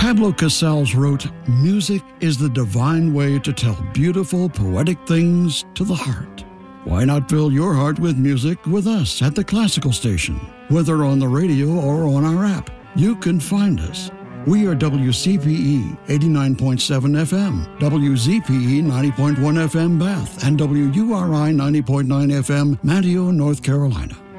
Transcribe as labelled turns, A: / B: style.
A: Pablo Casals wrote, "Music is the divine way to tell beautiful, poetic things to the heart." Why not fill your heart with music with us at the Classical Station? Whether on the radio or on our app, you can find us. We are WCPE 89.7 FM, WZPE 90.1 FM Bath, and WURI 90.9 FM Manteo, North Carolina.